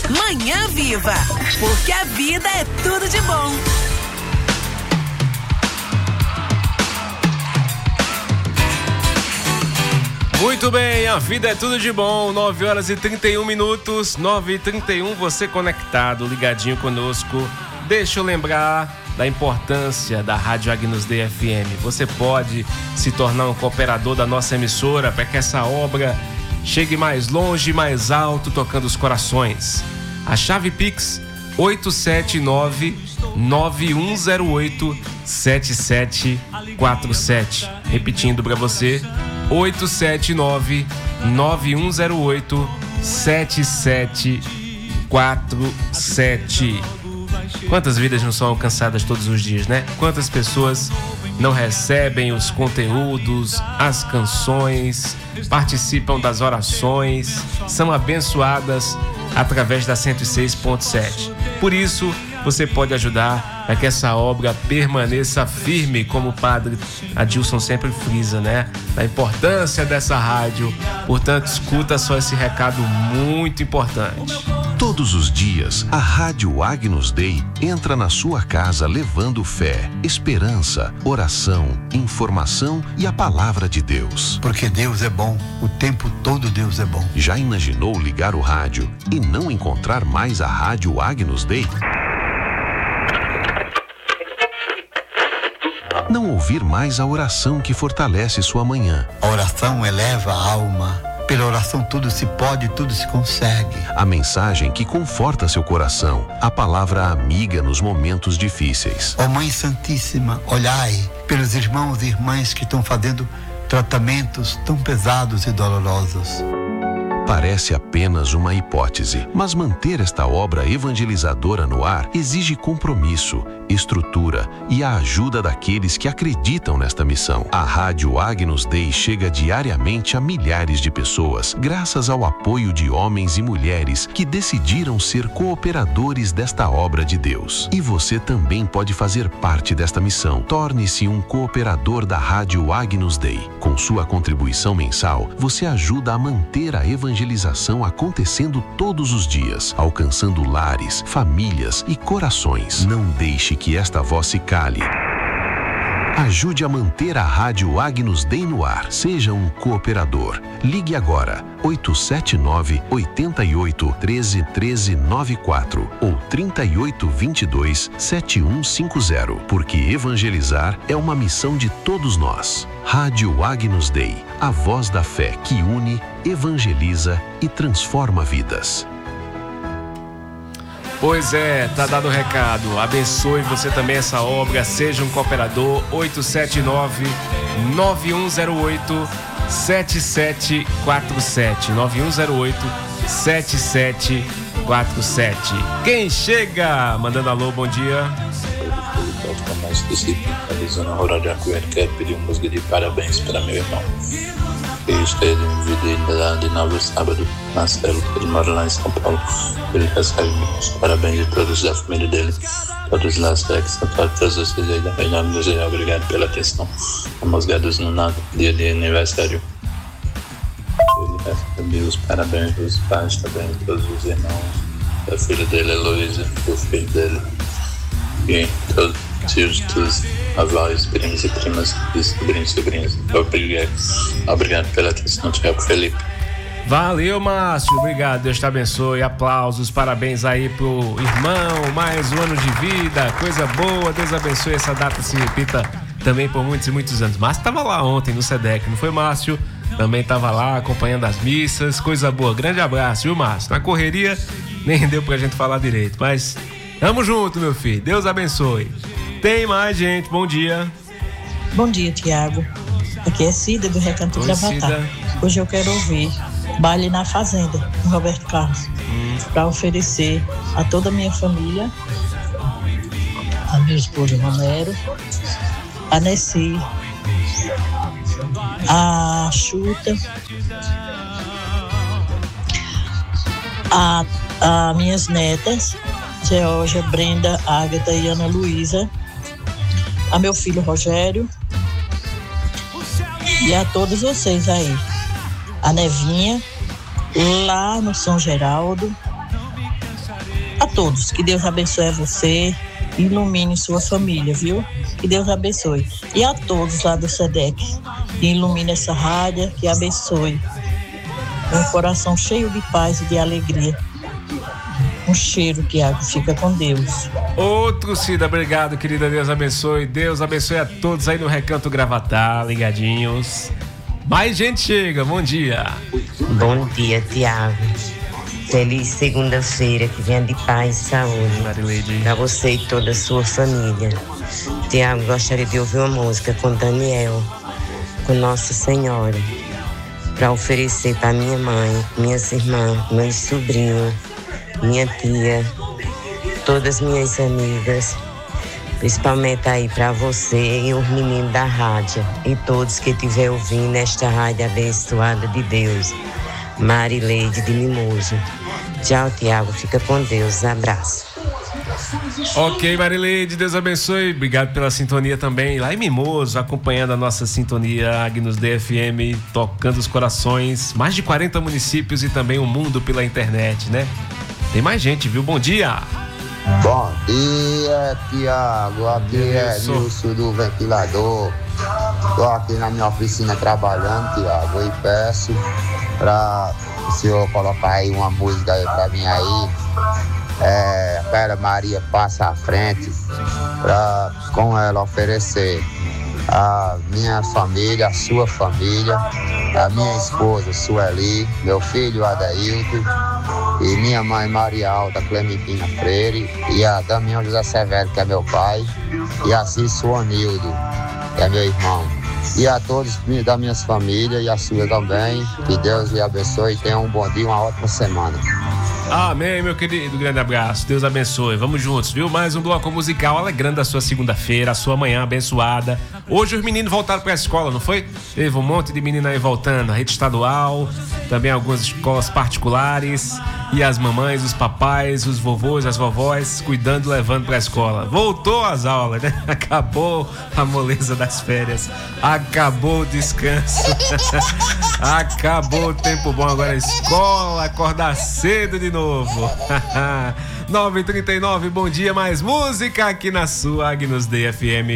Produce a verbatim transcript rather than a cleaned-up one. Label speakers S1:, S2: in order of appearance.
S1: Manhã Viva, porque a vida é tudo de bom.
S2: Muito bem, a vida é tudo de bom. nove horas e trinta e um minutos, nove e trinta e um, você conectado, ligadinho conosco. Deixa eu lembrar da importância da Rádio Agnus Dei F M. Você pode se tornar um cooperador da nossa emissora para que essa obra chegue mais longe e mais alto, tocando os corações. A chave Pix oito sete nove, nove um zero oito, sete sete quatro sete. Repetindo para você, oito sete nove, nove um zero oito, sete sete quatro sete. Quantas vidas não são alcançadas todos os dias, né? Quantas pessoas não recebem os conteúdos, as canções, participam das orações, são abençoadas através da cento e seis ponto sete. Por isso, você pode ajudar a que essa obra permaneça firme, como o padre Adilson sempre frisa, né? Da importância dessa rádio. Portanto, escuta só esse recado muito importante.
S3: Todos os dias, a Rádio Agnus Dei entra na sua casa levando fé, esperança, oração, informação e a palavra de Deus.
S4: Porque Deus é bom, o tempo todo Deus é bom.
S3: Já imaginou ligar o rádio e não encontrar mais a Rádio Agnus Dei? Não ouvir mais a oração que fortalece sua manhã.
S4: A oração eleva a alma. Pela oração tudo se pode, tudo se consegue.
S3: A mensagem que conforta seu coração. A palavra amiga nos momentos difíceis.
S4: Ó Mãe Santíssima, olhai pelos irmãos e irmãs que estão fazendo tratamentos tão pesados e dolorosos.
S3: Parece apenas uma hipótese, mas manter esta obra evangelizadora no ar exige compromisso, estrutura e a ajuda daqueles que acreditam nesta missão. A Rádio Agnus Dei chega diariamente a milhares de pessoas, graças ao apoio de homens e mulheres que decidiram ser cooperadores desta obra de Deus. E você também pode fazer parte desta missão. Torne-se um cooperador da Rádio Agnus Dei. Com sua contribuição mensal, você ajuda a manter a evangelização evangelização acontecendo todos os dias, alcançando lares, famílias e corações. Não deixe que esta voz se cale. Ajude a manter a Rádio Agnus Dei no ar. Seja um cooperador. Ligue agora oito sete nove, oito oito, um três, um três nove quatro ou trinta e oito, vinte e dois, setenta e um cinquenta, porque evangelizar é uma missão de todos nós. Rádio Agnus Dei, a voz da fé que une, evangeliza e transforma vidas.
S2: Pois é, tá dado o recado. Abençoe você também essa obra. Seja um cooperador. Oito sete nove, nove um zero oito, sete sete quatro sete. nove um zero oito, sete sete quatro sete. Quem chega? Mandando alô, bom dia.
S5: Mais disciplinado na hora de acolher, quero pedir uma música de parabéns para meu irmão. Que esteve em vida de novo sábado, Marcelo, que ele mora lá em São Paulo. Ele recebe os parabéns de todos da família dele, todos lá, que são todos vocês aí da Região do Museu. Obrigado pela atenção. A música dos no dia de aniversário. Ele recebe os parabéns dos pais também, todos os irmãos, da filha dele, Heloísa, do filho dele, e todos tios, tios, avós, primos e primas, e sobrinhos e sobrinhas. Obrigado. Obrigado pela atenção, Tiago Felipe.
S2: Valeu, Márcio, obrigado, Deus te abençoe, aplausos, parabéns aí pro irmão, mais um ano de vida, coisa boa, Deus abençoe, essa data se repita também por muitos e muitos anos. Márcio tava lá ontem no SEDEC, não foi, Márcio? Também tava lá acompanhando as missas, coisa boa, grande abraço, viu, Márcio? Na correria nem deu pra gente falar direito, mas tamo junto, meu filho, Deus abençoe. Tem mais gente, bom dia.
S6: Bom dia, Tiago. Aqui é Cida do Recanto de Avatar. Hoje eu quero ouvir Baile na Fazenda, com Roberto Carlos, hum. para oferecer a toda a minha família, a meu esposo Romero, a Nessi, a Chuta, a, a minhas netas, Georgia, Brenda, Ágata e Ana Luísa, a meu filho Rogério e a todos vocês aí. A Nevinha, lá no São Geraldo, a todos. Que Deus abençoe a você, ilumine sua família, viu? Que Deus abençoe. E a todos lá do SEDEC, que ilumine essa rádio, que abençoe. Um coração cheio de paz e de alegria. Um cheiro, Tiago, fica com Deus.
S2: Outro, Cida, obrigado, querida, Deus abençoe. Deus abençoe a todos aí no Recanto Gravatá, ligadinhos. Mais gente chega, bom dia.
S7: Bom dia, Tiago. Feliz segunda-feira, que venha de paz e saúde
S2: Marileide,
S7: para você e toda a sua família. Tiago, gostaria de ouvir uma música com Daniel, com Nossa Senhora, para oferecer para minha mãe, minhas irmãs, meus sobrinhos, minha tia, todas minhas amigas, principalmente aí para você e os meninos da rádio e todos que estiver ouvindo esta rádio abençoada de Deus. Marileide de Mimoso. Tchau, Tiago, fica com Deus, abraço.
S2: Ok, Marileide, Deus abençoe. Obrigado pela sintonia também. Lá em Mimoso, acompanhando a nossa sintonia Agnus D F M, tocando os corações. Mais de quarenta municípios e também o mundo pela internet, né? Tem mais gente, viu? Bom dia!
S8: Bom dia, Tiago. Aqui é Nilson do Ventilador. Estou aqui na minha oficina trabalhando, Tiago, e peço para o senhor colocar aí uma música aí para mim aí. É, Pera Maria Passa à Frente, para com ela oferecer a minha família, a sua família, a minha esposa Sueli, meu filho Adailton e minha mãe Maria Alta Clementina Freire e a Damião José Severo, que é meu pai, e a Cício Onildo, que é meu irmão. E a todos da minha família e a sua também, que Deus lhe abençoe e tenha um bom dia, uma ótima semana.
S2: Amém, meu querido, grande abraço, Deus abençoe, vamos juntos, viu? Mais um bloco musical alegrando a sua segunda-feira, a sua manhã abençoada. Hoje os meninos voltaram para a escola, não foi? Teve um monte de menino aí voltando, a rede estadual, também algumas escolas particulares, e as mamães, os papais, os vovôs, as vovós, cuidando, levando para a escola. Voltou às aulas, né? Acabou a moleza das férias, acabou o descanso, acabou o tempo bom, agora a escola, acordar cedo de novo. Novo. nove e trinta e nove, bom dia, mais música aqui na sua Agnus D F M.